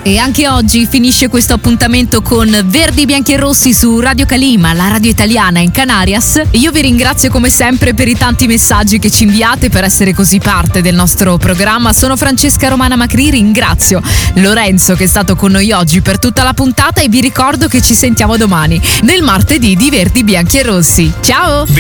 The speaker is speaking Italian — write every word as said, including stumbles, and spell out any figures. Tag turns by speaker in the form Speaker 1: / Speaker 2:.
Speaker 1: E anche oggi finisce questo appuntamento con Verdi, Bianchi e Rossi su Radio Calima, la radio italiana in Canarias. Io vi ringrazio come sempre per i tanti messaggi che ci inviate, per essere così parte del nostro programma. Sono Francesca Romana Macri, ringrazio Lorenzo che è stato con noi oggi per tutta la puntata e vi ricordo che ci sentiamo domani nel martedì di Verdi, Bianchi e Rossi. Ciao!